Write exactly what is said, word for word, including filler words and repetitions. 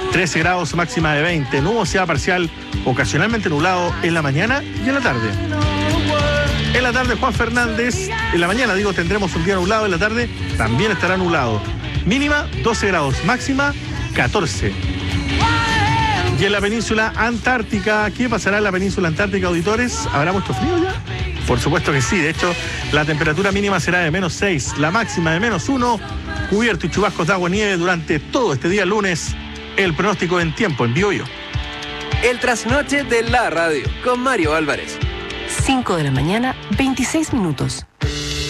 trece grados, máxima de veinte. Nubosidad parcial, ocasionalmente nublado en la mañana y en la tarde. En la tarde, Juan Fernández. En la mañana, digo, tendremos un día nublado. En la tarde también estará nublado. Mínima doce grados, máxima catorce. Y en la península antártica, ¿qué pasará en la península antártica, auditores? ¿Habrá mucho frío ya? Por supuesto que sí. De hecho, la temperatura mínima será de menos seis, la máxima de menos uno. Cubierto y chubascos de agua y nieve durante todo este día lunes. El pronóstico en tiempo en Bio Bio. El trasnoche de la radio con Mario Álvarez. cinco de la mañana, veintiséis minutos.